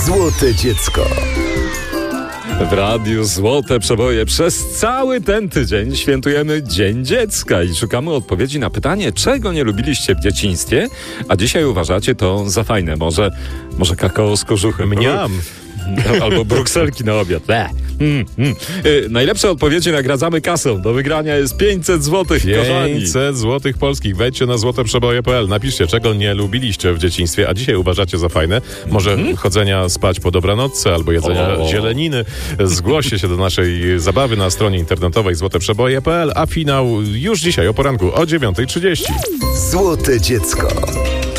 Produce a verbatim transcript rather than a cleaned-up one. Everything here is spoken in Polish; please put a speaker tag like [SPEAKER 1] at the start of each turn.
[SPEAKER 1] Złote dziecko.
[SPEAKER 2] W Radiu Złote Przeboje przez cały ten tydzień świętujemy Dzień Dziecka i szukamy odpowiedzi na pytanie, czego nie lubiliście w dzieciństwie, a dzisiaj uważacie to za fajne. Może, może kakao z kożuchem.
[SPEAKER 3] Mniam.
[SPEAKER 2] Albo brukselki na obiad. Mm, mm. Y, najlepsze odpowiedzi nagradzamy kasą. Do wygrania jest pięćset złotych, kochani.
[SPEAKER 3] pięćset złotych polskich. Wejdźcie na złote przeboje kropka p l. Napiszcie, czego nie lubiliście w dzieciństwie, a dzisiaj uważacie za fajne. Może hmm? chodzenia spać po dobranocce albo jedzenia o. zieleniny. Zgłoście się do naszej zabawy na stronie internetowej złote przeboje kropka p l, a finał już dzisiaj o poranku o dziewiąta trzydzieści.
[SPEAKER 1] Złote dziecko.